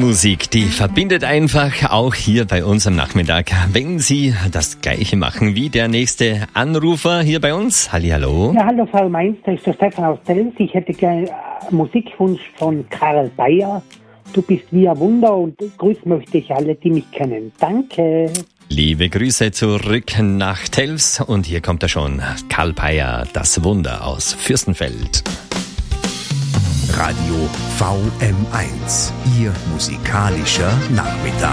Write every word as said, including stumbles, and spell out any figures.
Musik, die verbindet einfach auch hier bei uns am Nachmittag. Wenn Sie das Gleiche machen wie der nächste Anrufer hier bei uns. Hallihallo. Ja, hallo Frau Mainz, da ist der Stefan aus Zels. Ich hätte gerne einen Musikwunsch von Karl Bayer. Du bist wie ein Wunder und grüßen möchte ich alle, die mich kennen. Danke. Liebe Grüße zurück nach Telfs und hier kommt er schon. Karl Bayer, das Wunder aus Fürstenfeld. Radio V M eins, Ihr musikalischer Nachmittag.